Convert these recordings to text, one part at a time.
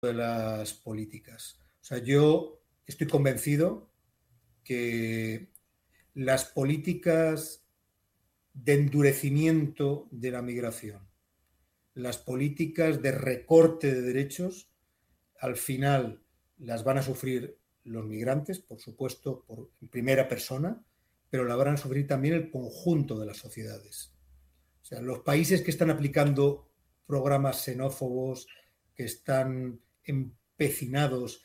de las políticas. O sea, yo estoy convencido que las políticas de endurecimiento de la migración, las políticas de recorte de derechos, al final las van a sufrir los migrantes, por supuesto, en primera persona, pero la van a sufrir también el conjunto de las sociedades. O sea, los países que están aplicando programas xenófobos, que están empecinados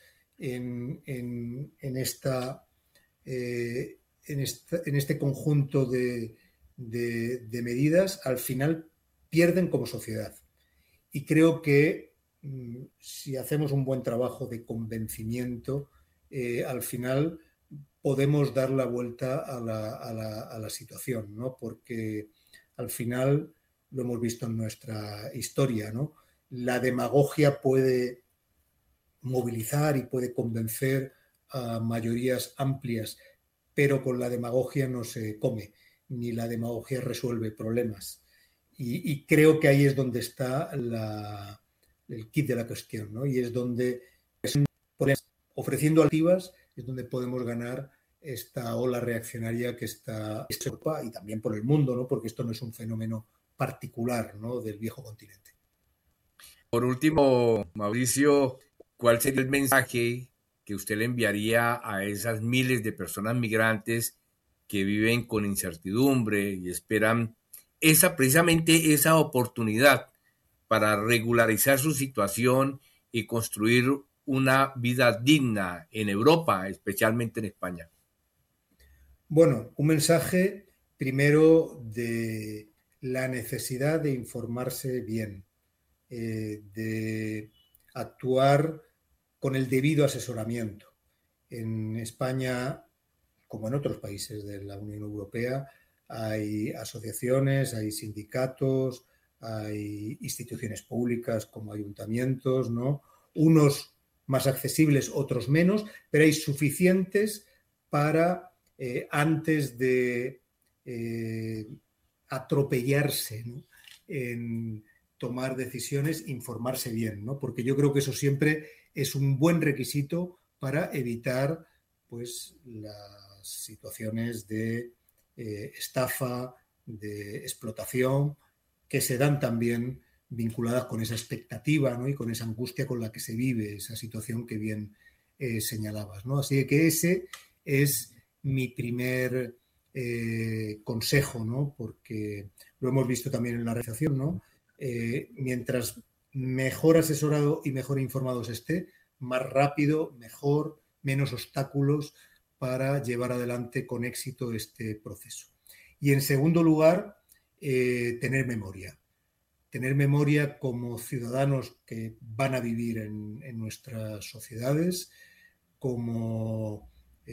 en este conjunto de medidas, al final pierden como sociedad. Y creo que si hacemos un buen trabajo de convencimiento, al final podemos dar la vuelta a la situación, ¿no? Porque al final lo hemos visto en nuestra historia, ¿no? La demagogia puede movilizar y puede convencer a mayorías amplias, pero con la demagogia no se come, ni la demagogia resuelve problemas. Y creo que ahí es donde está el kit de la cuestión, ¿no? Y es donde, ofreciendo alternativas, es donde podemos ganar esta ola reaccionaria que está en Europa y también por el mundo, ¿no? Porque esto no es un fenómeno particular, ¿no?, del viejo continente. Por último, Mauricio, ¿cuál sería el mensaje que usted le enviaría a esas miles de personas migrantes que viven con incertidumbre y esperan precisamente esa oportunidad para regularizar su situación y construir una vida digna en Europa, especialmente en España? Bueno, un mensaje primero de la necesidad de informarse bien, de actuar con el debido asesoramiento. En España, como en otros países de la Unión Europea, hay asociaciones, hay sindicatos, hay instituciones públicas como ayuntamientos, ¿no? Unos más accesibles, otros menos, pero hay suficientes para, antes de atropellarse, ¿no?, en tomar decisiones, informarse bien, ¿no? Porque yo creo que eso siempre es un buen requisito para evitar, pues, las situaciones de estafa, de explotación, que se dan también vinculadas con esa expectativa, ¿no?, y con esa angustia con la que se vive esa situación que bien señalabas, ¿no? Así que ese es mi primer consejo, ¿no? Porque lo hemos visto también en la realización, ¿no? Mientras mejor asesorado y mejor informado se esté, más rápido, mejor, menos obstáculos para llevar adelante con éxito este proceso. Y en segundo lugar, tener memoria. Tener memoria como ciudadanos que van a vivir en nuestras sociedades, como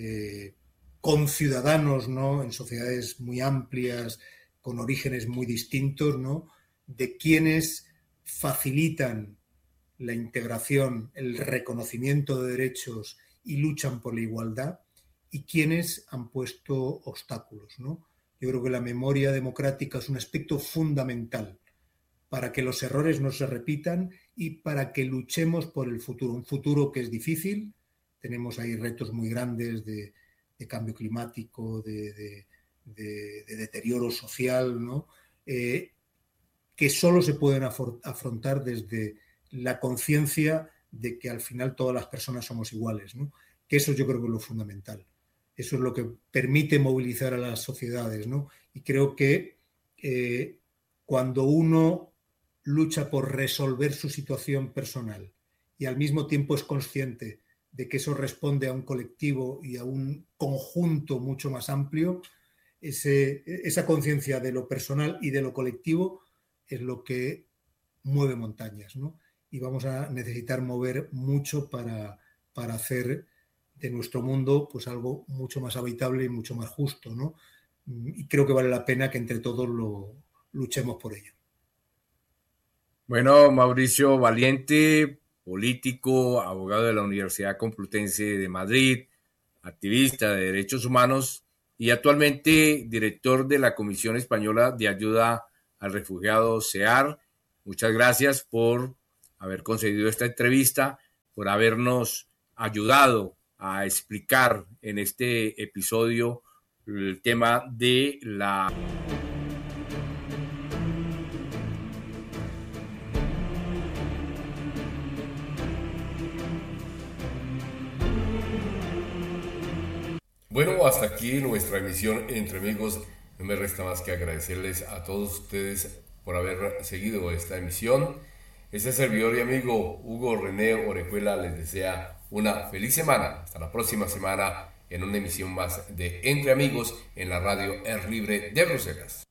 conciudadanos, ¿no?, en sociedades muy amplias, con orígenes muy distintos, ¿no?, de quienes facilitan la integración, el reconocimiento de derechos y luchan por la igualdad, y quienes han puesto obstáculos, ¿no? Yo creo que la memoria democrática es un aspecto fundamental para que los errores no se repitan y para que luchemos por el futuro. Un futuro que es difícil, tenemos ahí retos muy grandes de cambio climático, de deterioro social, ¿no? Que solo se pueden afrontar desde la conciencia de que al final todas las personas somos iguales, ¿no? Que eso yo creo que es lo fundamental. Eso es lo que permite movilizar a las sociedades, ¿no? Y creo que cuando uno lucha por resolver su situación personal y al mismo tiempo es consciente de que eso responde a un colectivo y a un conjunto mucho más amplio, esa conciencia de lo personal y de lo colectivo es lo que mueve montañas, ¿no? Y vamos a necesitar mover mucho para hacer de nuestro mundo pues algo mucho más habitable y mucho más justo, ¿no? Y creo que vale la pena que entre todos luchemos por ello. Bueno, Mauricio Valiente, político, abogado de la Universidad Complutense de Madrid, activista de derechos humanos y actualmente director de la Comisión Española de Ayuda al Refugiado, CEAR. Muchas gracias por haber concedido esta entrevista. por habernos ayudado a explicar en este episodio el tema de la... Bueno, hasta aquí nuestra emisión Entre Amigos. No me resta más que agradecerles a todos ustedes por haber seguido esta emisión. Este servidor y amigo Hugo René Orejuela les desea una feliz semana. Hasta la próxima semana en una emisión más de Entre Amigos en la radio Air Libre de Bruselas.